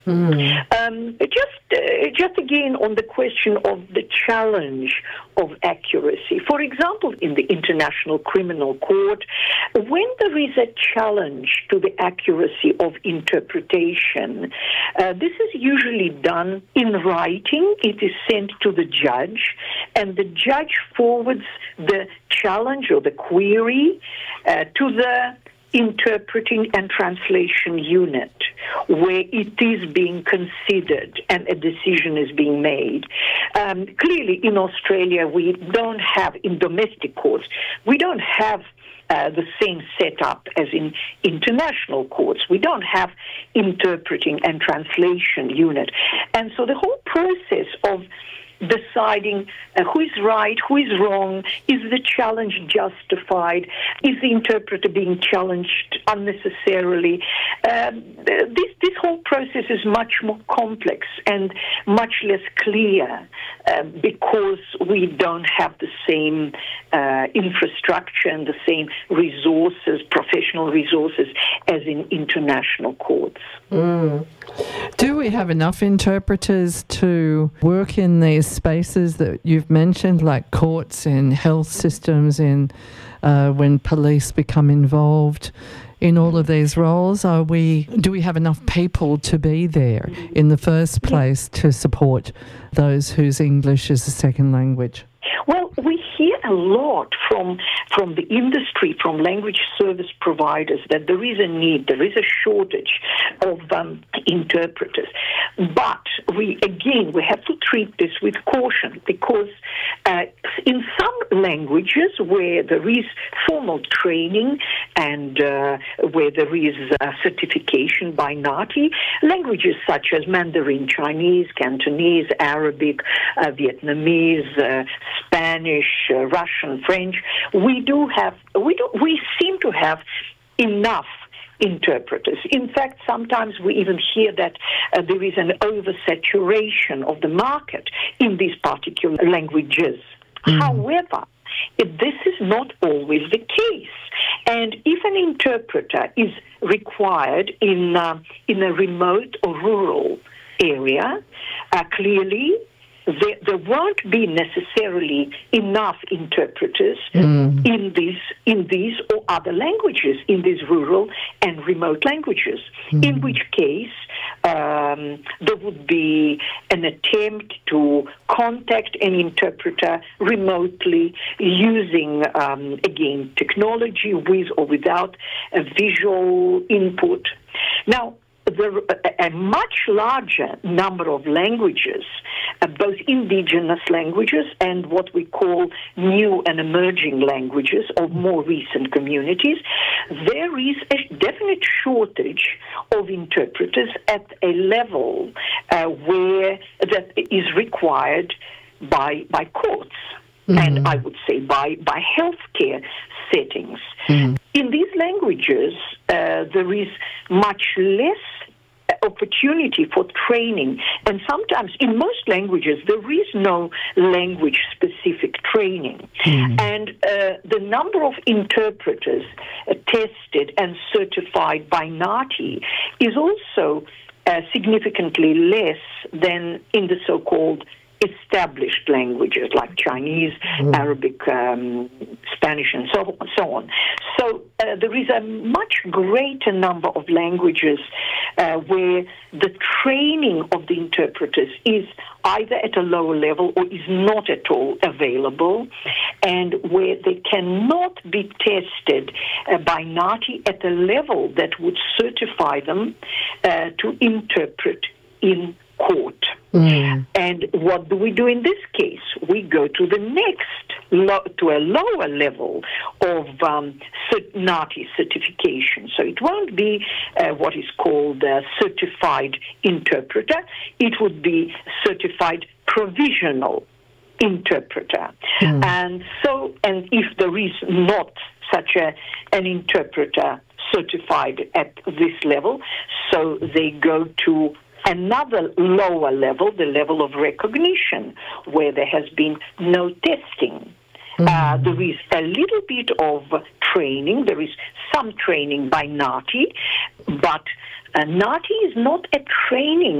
Just again on the question of the challenge of accuracy. For example, in the International Criminal Court, when there is a challenge to the accuracy of interpretation, this is usually done in writing. It is sent to the judge, and the judge forwards the challenge or the query to the interpreting and translation unit, where it is being considered and a decision is being made. Clearly, in Australia, we don't have, in domestic courts, we don't have the same setup as in international courts. We don't have interpreting and translation unit. And so the whole process of deciding who is right, who is wrong, is the challenge justified, is the interpreter being challenged unnecessarily. This whole process is much more complex and much less clear because we don't have the same infrastructure and the same resources, professional resources, as in international courts. Do we have enough interpreters to work in these spaces that you've mentioned, like courts and health systems, and when police become involved in all of these roles? Do we have enough people to be there in the first place to support those whose English is a second language? Well, we hear a lot from the industry, from language service providers, that there is a need, there is a shortage of interpreters. But we have to treat this with caution, because in some languages where there is formal training and where there is certification by NATI, languages such as Mandarin Chinese, Cantonese, Arabic, Vietnamese, Spanish, Russian, French, we seem to have enough interpreters. In fact, sometimes we even hear that there is an oversaturation of the market in these particular languages. However, this is not always the case. And if an interpreter is required in a remote or rural area, clearly there won't be necessarily enough interpreters in these or other languages, in these rural and remote languages, in which case there would be an attempt to contact an interpreter remotely using, again, technology with or without a visual input. Now, a much larger number of languages, both indigenous languages and what we call new and emerging languages of more recent communities, there is a definite shortage of interpreters at a level where that is required by courts. And I would say by healthcare settings. In these languages, there is much less opportunity for training, and sometimes in most languages there is no language-specific training. And the number of interpreters tested and certified by NATI is also significantly less than in the so-called established languages like Chinese, Arabic, Spanish, and so on. So there is a much greater number of languages where the training of the interpreters is either at a lower level or is not at all available, and where they cannot be tested by NATI at a level that would certify them to interpret in court. And what do we do in this case? We go to the next, to a lower level of NATI certification. So it won't be what is called a certified interpreter. It would be certified provisional interpreter. And if there is not such an interpreter certified at this level, so they go to another lower level, the level of recognition, where there has been no testing. There is a little bit of training. There is some training by NATI, but NAATI is not a training